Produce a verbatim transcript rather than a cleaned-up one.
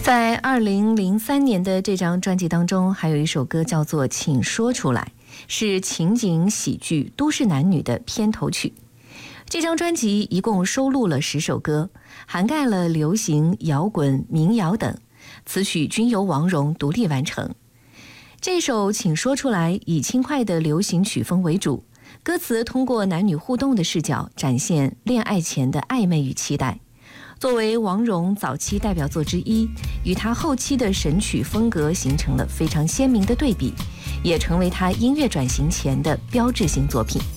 在二零零三年的这张专辑当中，还有一首歌叫做《请说出来》，是情景喜剧《都市男女》的片头曲。这张专辑一共收录了十首歌，涵盖了流行、摇滚、民谣等，词曲均由王蓉独立完成。这首《请说出来》以轻快的流行曲风为主，歌词通过男女互动的视角，展现恋爱前的暧昧与期待。作为王蓉早期代表作之一，与她后期的神曲风格形成了非常鲜明的对比，也成为她音乐转型前的标志性作品。